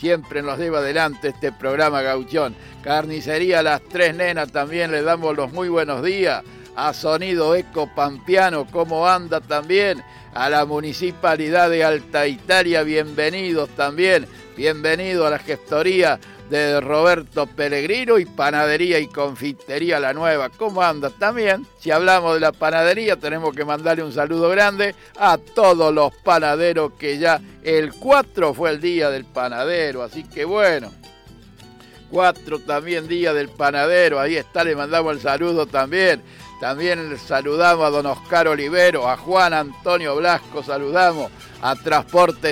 siempre nos lleva adelante este programa Gauchón. Carnicería Las Tres Nenas también le damos los muy buenos días. A Sonido Eco Pampeano, ¿cómo anda también? A la Municipalidad de Alta Italia, bienvenidos también. Bienvenido a la gestoría de Roberto Pellegrino y Panadería y Confitería La Nueva. ¿Cómo anda? También, si hablamos de la panadería, tenemos que mandarle un saludo grande a todos los panaderos, que ya el 4 fue el día del panadero, así que bueno, 4 también día del panadero, ahí está, le mandamos el saludo también. También saludamos a don Oscar Olivero, a Juan Antonio Blasco, saludamos a Transporte